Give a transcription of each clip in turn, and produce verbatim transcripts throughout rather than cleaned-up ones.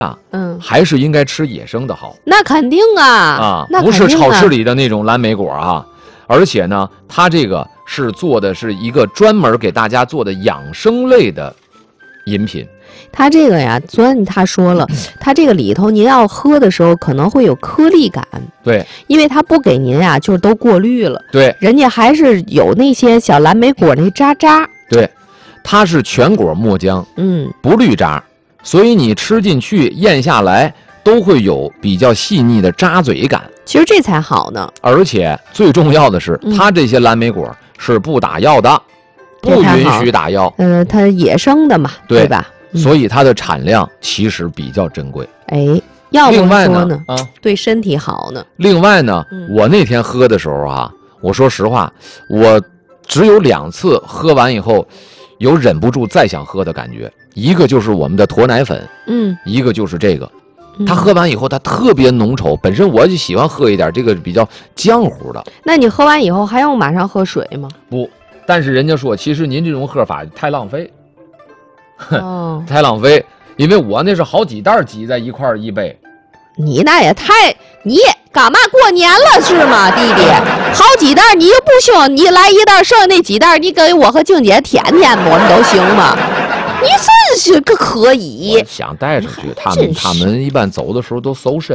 啊， 嗯， 还是应该吃野生的好。 那肯定啊， 啊， 那不是肯定啊超市里的那种蓝莓果啊。而且呢，它这个是做的是一个专门给大家做的养生类的饮品。 它这个呀，昨天他说了，它这个里头您要喝的时候可能会有颗粒感， 对因为它不给您呀，就是都过滤了， 对人家还是有那些小蓝莓果那渣渣， 对，它是全果末浆， 嗯， 不滤渣，所以你吃进去咽下来都会有比较细腻的渣嘴感。 其实这才好呢。 而且最重要的是， 嗯它这些蓝莓果是不打药的，不允许打药， 呃，它野生的嘛， 对对吧？嗯所以它的产量其实比较珍贵。 哎，要不另外说呢，啊， 对身体好呢。 另外呢， 嗯我那天喝的时候啊，我说实话，我只有两次喝完以后，有忍不住再想喝的感觉。一个就是我们的驼奶粉， 嗯， 一个就是这个。 嗯它喝完以后，它特别浓稠。本身我就喜欢喝一点这个比较浆糊的， 那你喝完以后还用马上喝水吗？ 不。但是人家说，其实您这种喝法太浪费， 哦， 太浪费，因为我那是好几袋挤在一块儿一杯。 你那也太……你干嘛过年了是吗，弟弟？好几袋你又不行，你来一袋，剩下那几袋你给我和静姐舔舔，我们都行吗？你真是个可以我。想带出去，他们真是他们一般走的时候都搜身。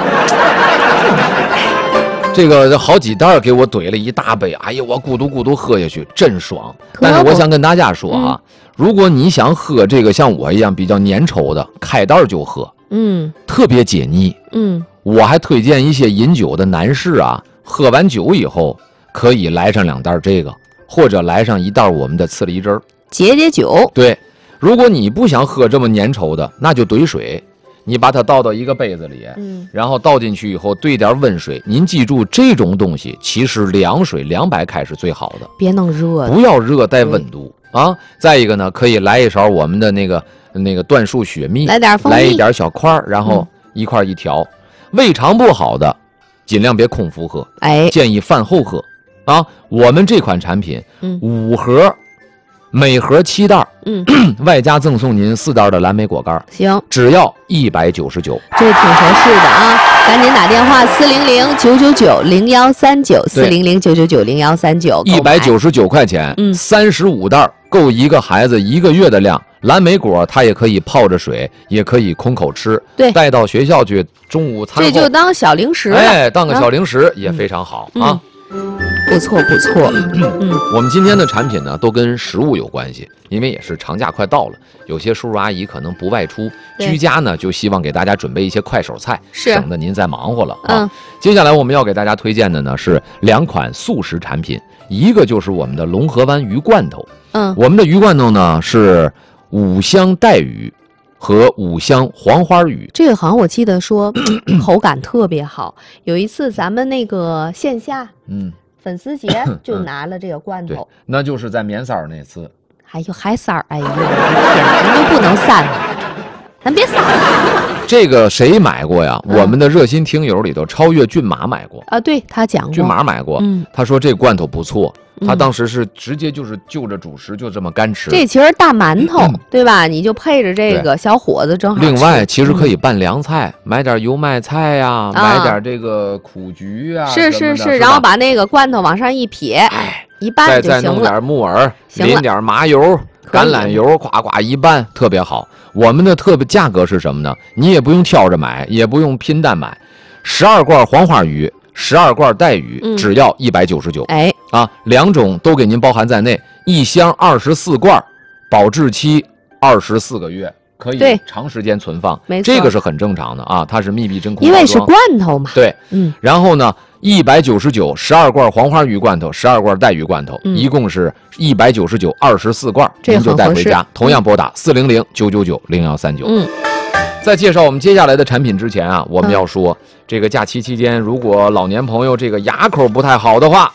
这个好几袋给我怼了一大杯，哎呀，我咕嘟咕嘟喝下去，真爽。 可但是我不想跟大家说啊，如果你想喝这个像我一样比较粘稠的，开袋就喝， 嗯特别解腻。 嗯， 我还推荐一些饮酒的男士啊，喝完酒以后可以来上两袋这个，或者来上一袋我们的刺梨汁儿。 解解酒。 对，如果你不想喝这么粘稠的，那就兑水，你把它倒到一个杯子里， 嗯， 然后倒进去以后兑点温水。您记住，这种东西其实凉水凉白开是最好的， 别弄热的。 不要热带温度啊。再一个呢，可以来一勺我们的那个那个椴树雪蜜， 来点蜂蜜来一点小块儿，然后一块一调。胃肠不好的，尽量别空腹喝， 哎， 建议饭后喝啊。我们这款产品， 嗯五盒，每盒七袋， 嗯， 外加赠送您四袋的蓝莓果干， 行， 只要一百九十九。 这挺合适的啊！赶紧打电话四零零九九九零幺三九四零零九九九零幺三九， 一百九十九块钱， 嗯三十五袋够一个孩子一个月的量。蓝莓果它也可以泡着水，也可以空口吃， 对带到学校去，中午餐后这就当小零食了， 哎，当个小零食也非常好、 嗯啊。 不错不错。嗯， 我们今天的产品呢，都跟食物有关系，因为也是长假快到了，有些叔叔阿姨可能不外出， 对居家呢，就希望给大家准备一些快手菜， 是省得您再忙活了啊。 嗯接下来我们要给大家推荐的呢是两款速食产品，一个就是我们的龙河湾鱼罐头， 嗯， 我们的鱼罐头呢是五香带鱼和五香黄花鱼。 这个好像我记得说口感特别好。有一次咱们那个线下嗯， 粉丝节就拿了这个罐对头，， 那就是在棉袄那次。 还有海色儿，哎呦我的天哪，咱就不能散了，咱别散了这个谁买过呀？ 嗯我们的热心听友里头，超越骏马买过， 啊！对他讲过， 骏马买过， 嗯， 他说这罐头不错，他嗯当时是直接就是就着主食就这么干吃。 这其实大馒头，对吧？你就配着这个小伙子正好吃。 另外，其实可以、 以拌凉菜，买点油麦菜呀，买点这个苦菊啊， 是什么的是是，然后把那个罐头往上一撇， 哎， 一拌再就行了。 再弄点木耳， 行了淋点麻油、橄榄油，夸夸一拌，特别好。我们的特别价格是什么呢？你也不用挑着买，也不用拼单买，十二罐黄花鱼，十二罐带鱼， 嗯只要一百九十九。 哎， 啊，两种都给您包含在内，一箱二十四罐，保质期二十四个月，可以对长时间存放。 没错这个是很正常的啊，它是密闭真空因为是包装罐头嘛。 对。 嗯， 然后呢，一百九十九，十二罐黄花鱼罐头，十二罐带鱼罐头， 嗯一共是一百九十九，二十四罐， 这您就很合适带回家。同样拨打四零零九九九零幺三九。 嗯， 在介绍我们接下来的产品之前啊，我们嗯要说，这个假期期间，如果老年朋友这个牙口不太好的话，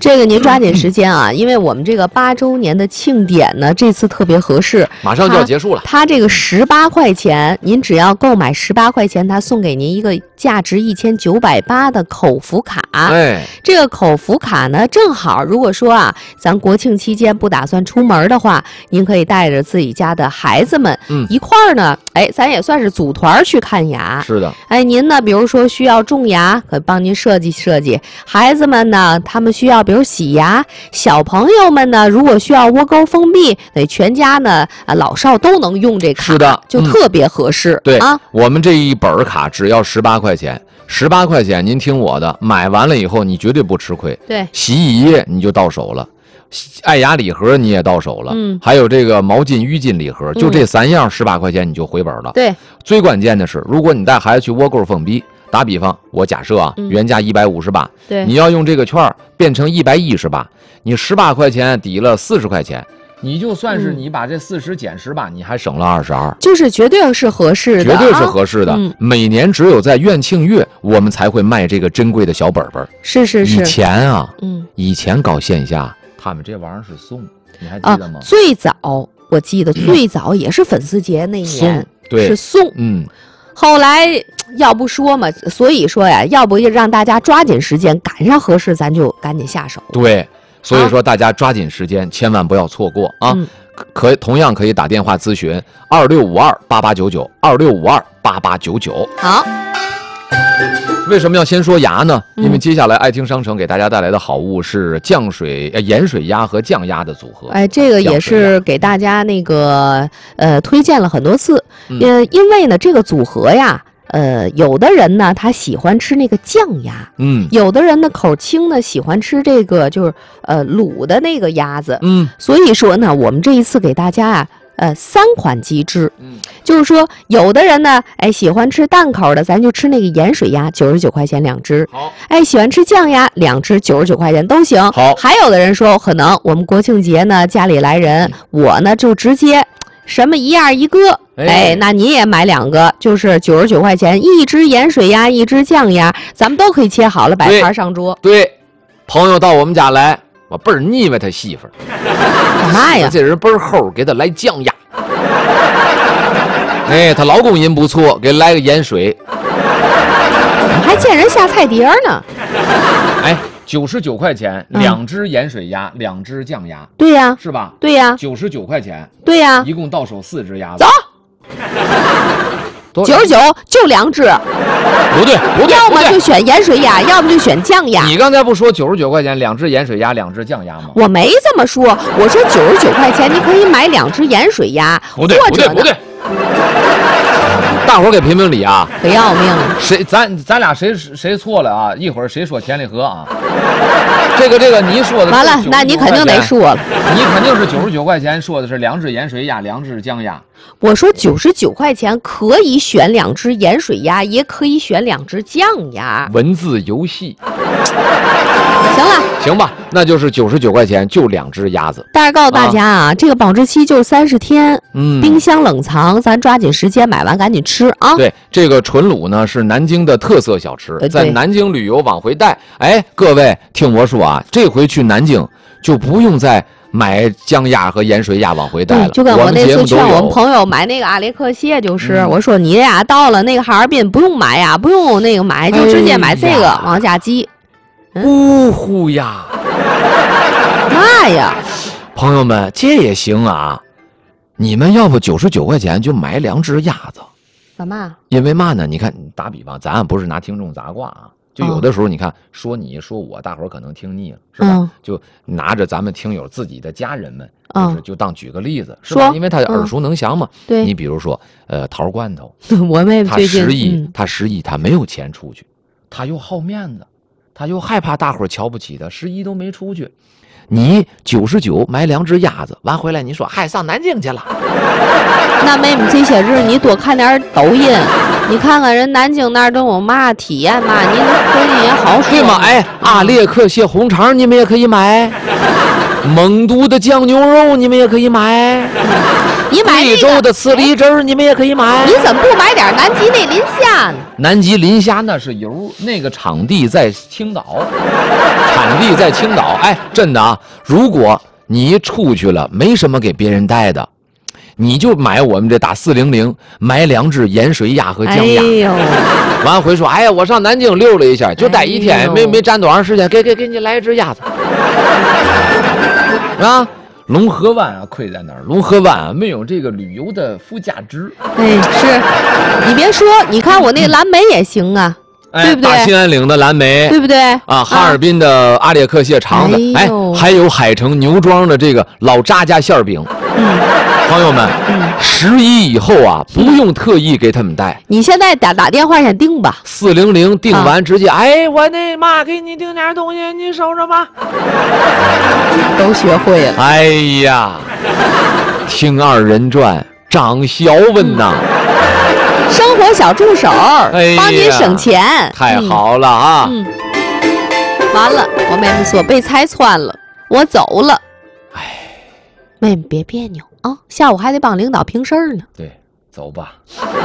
这个您抓紧时间啊，因为我们这个八周年的庆典呢，这次特别合适， 马上就要结束了。 它这个十八块钱，您只要购买十八块钱，它送给您一个价值一千九百八的口福卡。 哎， 这个口福卡呢，正好如果说啊，咱国庆期间不打算出门的话，您可以带着自己家的孩子们，嗯，一块儿呢，哎，咱也算是组团去看牙。 是的， 哎，您呢，比如说需要种牙，可帮您设计设计；孩子们呢，他们需要比如洗牙；小朋友们呢，如果需要窝沟封闭，对，全家呢，啊，老少都能用这卡， 是的， 就特别合适。 对啊， 我们这一本卡只要十八块钱。十八块钱，您听我的，买完了以后你绝对不吃亏。 对， 洗衣液你就到手了，爱牙礼盒你也到手了，嗯，还有这个毛巾、浴巾礼盒，就这三样，十八块钱你就回本了。 对， 最关键的是，如果你带孩子去窝沟封闭，打比方，我假设啊，原价一百五十八， 对， 你要用这个券变成一百一十八，你十八块钱抵了四十块钱。你就算是你把这四十减十八，你还省了二十二， 就是绝对是合适的， 绝对是合适的。嗯、每年只有在院庆月，我们才会卖这个珍贵的小本本。 是是是。 以前啊，嗯，以前搞线下，他们这玩意儿是送，你还记得吗？ 啊、最早我记得最早也是粉丝节那年， 对， 是送， 嗯。 后来要不说嘛，所以说呀，要不让大家抓紧时间，赶上合适，咱就赶紧下手。 对。所以说，大家抓紧时间，千万不要错过啊！ 嗯、 可同样可以打电话咨询二六五二八八九九二六五二八八九九。 好， 为什么要先说牙呢？因为接下来爱听商城给大家带来的好物是降水、呃盐水鸭和降压的组合。 哎，这个也是给大家那个呃推荐了很多次， 嗯、 因为呢这个组合呀。呃，有的人呢，他喜欢吃那个酱鸭， 嗯， 有的人呢口轻呢喜欢吃这个就是呃卤的那个鸭子， 嗯， 所以说呢，我们这一次给大家啊，呃三款机制， 嗯， 就是说有的人呢，哎喜欢吃淡口的，咱就吃那个盐水鸭，九十九块钱两只， 好， 哎喜欢吃酱鸭，两只九十九块钱都行， 好， 还有的人说，可能我们国庆节呢家里来人，嗯、我呢就直接。什么一样一个，哎，哎那你也买两个，就是九十九块钱一只盐水鸭，一只酱鸭，咱们都可以切好了摆盘上桌。 对，对朋友到我们家来，我倍儿腻歪他媳妇儿， 干嘛呀？ 这人倍儿齁，给他来酱鸭。哎，她老公人不错，给来个盐水。 还见人下菜碟呢。 哎。九十九块钱，两只盐水鸭，嗯、两只酱鸭， 对呀， 是吧？ 对呀， 九十九块钱， 对呀， 一共到手四只鸭子。 走，九十九就两只， 不对，不对， 要么就选盐水鸭，要么就选酱鸭。 你刚才不说九十九块钱两只盐水鸭，两只酱鸭吗？ 我没这么说，我说九十九块钱你可以买两只盐水鸭， 不对，不对，不对。大伙儿给评评理啊！ 可要命！ 谁咱咱俩谁谁错了啊？一会儿谁说田里河啊？这个这个你说的完了，那你肯定得说了。 你肯定是九十九块钱说的是两只盐水鸭，两只酱鸭。 我说九十九块钱可以选两只盐水鸭，也可以选两只酱鸭。 文字游戏。 行了， 行吧，那就是九十九块钱就两只鸭子。 但是告诉大家啊，啊这个保质期就是三十天， 嗯， 冰箱冷藏，咱抓紧时间买完赶紧吃啊。 对，这个纯卤呢是南京的特色小吃，在南京旅游往回带。哎，各位听我说啊，这回去南京就不用再买酱鸭和盐水鸭往回带了。 就跟我那次劝我们朋友买那个阿列克蟹，就是、嗯、我说你俩到了那个哈尔滨不用买呀，不用那个买，就直接买这个、哎、往家寄。 呜呼呀！ 妈呀！ 朋友们，这也行啊！你们要不九十九块钱就买两只鸭子？ 干嘛？ 因为嘛呢？你看，打比方，咱不是拿听众砸挂啊。就有的时候，你看、哦、说你说我，大伙儿可能听腻了，是吧？嗯、就拿着咱们听友自己的家人们， 嗯、 就是就当举个例子，是吧？因为他耳熟能详嘛。 嗯、对。 你比如说，呃，桃罐头， 我妹他十亿，嗯、他十亿，他没有钱出去，他又好面子。他又害怕大伙儿瞧不起他，十一都没出去，你九十九买两只鸭子，完回来你说嗨上南京去了。 那妹妹这些日你多看点抖音，你看看人南京那儿都有嘛体验嘛，你回去也好说。 对吗？哎，阿列克蟹红肠你们也可以买，蒙都的酱牛肉你们也可以买。 你买、 贵州的刺梨汁儿，你们也可以买。 你怎么不买点南极那磷虾呢？ 南极磷虾那是油，那个场地在青岛，产地在青岛。哎，真的啊，如果你出去了没什么给别人带的，你就买我们这打四零零，买两只盐水鸭和酱鸭。哎呦，完回说，哎呀，我上南京溜了一下，就待一天，哎、没没站多长时间，给给给你来一只鸭子。啊，龙河湾啊，亏在哪儿？龙河湾啊，没有这个旅游的附加值。 哎，是，你别说，你看我那蓝莓也行啊。 哎、 对不对？ 大兴安岭的蓝莓， 对不对？ 啊，哈尔滨的阿列克谢肠子，哎，哎还有海城牛庄的这个老扎家馅饼。嗯，朋友们，嗯，十一以后啊，不用特意给他们带。 你现在打打电话先订吧， 四零零订完、啊、直接，哎，我那妈给你订点东西，你收着吧。 都学会了。 哎呀，听二人转，张小文呐。嗯生活小助手， 哎、 帮您省钱， 太好了啊！ 嗯，嗯完了，我妹妹说被拆穿了，我走了。 哎， 妹妹别别扭啊，下午还得帮领导评事儿呢。 对，走吧。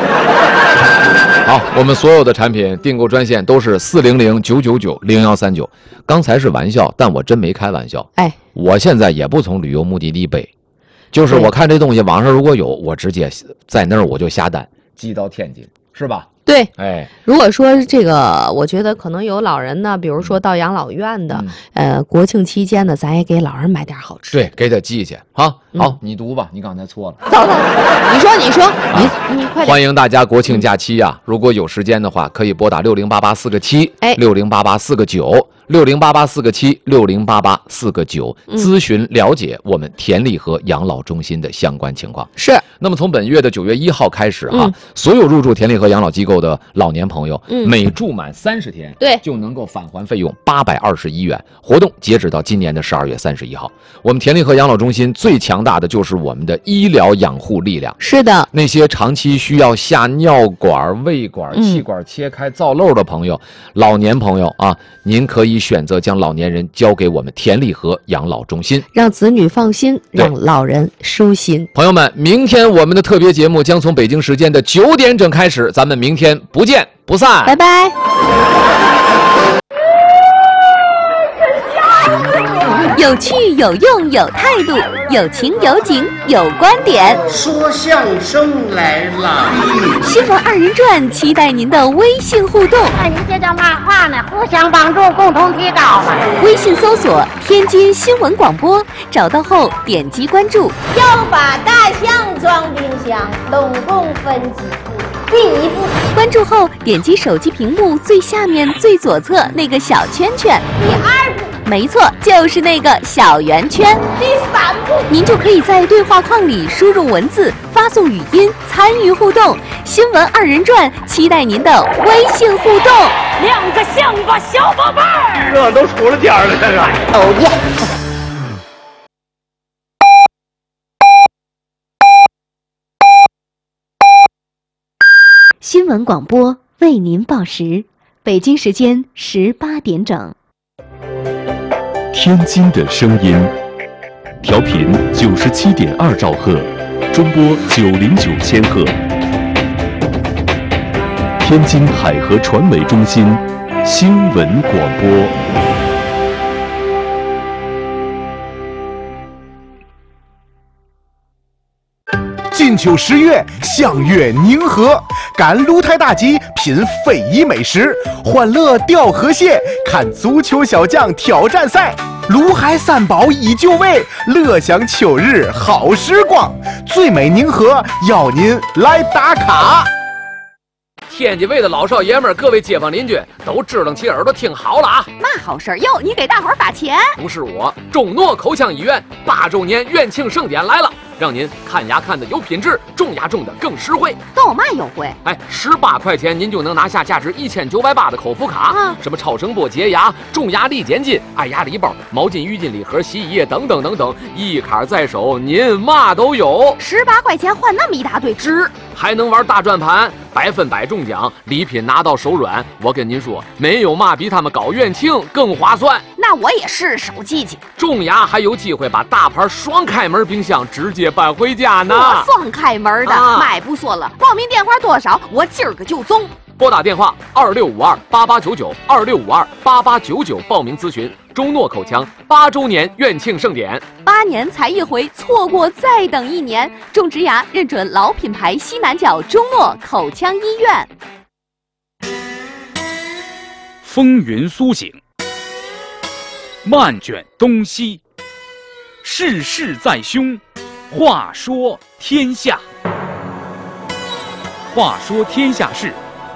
好，我们所有的产品订购专线都是四零零九九九零幺三九。刚才是玩笑，但我真没开玩笑。 哎， 我现在也不从旅游目的地背，就是我看这东西网上如果有，我直接在那儿我就下单。寄到天津是吧？ 对， 哎， 如果说这个，我觉得可能有老人呢，比如说到养老院的，嗯、呃，国庆期间呢，咱也给老人买点好吃。 对，给他寄去。好，嗯、好，你读吧，你刚才错了。 走走，你说，你说，你、 啊、 你快点。 欢迎大家国庆假期呀、啊，如果有时间的话，可以拨打六零八八四个七，哎，六零八八四个九。六零八八四个七，六零八八四个九，咨询了解我们田立和养老中心的相关情况。 是。 那么从本月的九月一号开始哈、啊嗯，所有入住田立和养老机构的老年朋友，嗯、每住满三十天， 对， 就能够返还费用八百二十一元。活动截止到今年的十二月三十一号。我们田立和养老中心最强大的就是我们的医疗养护力量。 是的， 那些长期需要下尿管、胃管、气管切开造漏的朋友、嗯、老年朋友啊，您可以选择将老年人交给我们田立和养老中心， 让子女放心，让老人舒心。 朋友们，明天我们的特别节目将从北京时间的九点整开始，咱们明天不见不散， 拜拜。有趣有用有态度，有情有景有观点。 说相声来了， 新闻二人转期待您的微信互动。 那您这叫嘛话呢？互相帮助，共同提高嘛。 微信搜索天津新闻广播，找到后点击关注。 要把大象装冰箱，总共分几步？第一步， 关注后点击手机屏幕最下面最左侧那个小圈圈。 第二步。 没错，就是那个小圆圈。 第三步， 您就可以在对话框里输入文字，发送语音，参与互动。新闻二人转，期待您的微信互动。 两个乡巴小宝贝儿， 这都出了天了，这个。 哦耶！ 新闻广播为您报时，北京时间十八点整。 天津的声音，调频九十七点二兆赫，中波九零九千赫。天津海河传媒中心新闻广播。 金秋十月，相约宁河，赶鹿台大集，品非遗美食，欢乐钓河蟹，看足球小将挑战赛。卢海三宝依旧味，乐享秋日好时光。最美宁河，邀您来打卡。 天津卫的老少爷们儿，各位街坊邻居都支棱起耳朵听好了啊！ 嘛好事儿哟？你给大伙儿发钱？ 不是我，中诺口腔医院八周年院庆盛典来了，让您看牙看的有品质，种牙种的更实惠。 都有嘛优惠？ 哎，十八块钱您就能拿下价值一千九百八的口服卡，啊、什么超声波洁牙、种牙力减筋、爱牙礼包、毛巾、浴巾礼盒、洗衣液等等等等，一卡在手，您嘛都有。 十八块钱换那么一大堆， 值！还能玩大转盘，百分百中奖，礼品拿到手软。我跟您说，没有嘛比他们搞院庆更划算。 那那我也是手机去。 种牙还有机会把大牌双开门冰箱直接搬回家呢。 我双开门的， 啊、 买不说了。报名电话多少？我今儿个就中。 拨打电话二六五二八八九九二六五二八八九九报名咨询中诺口腔八周年院庆盛典。 八年才一回，错过再等一年。种植牙认准老品牌西南角中诺口腔医院。 风云苏醒，漫卷东西，世事在胸，话说天下。话说天下事。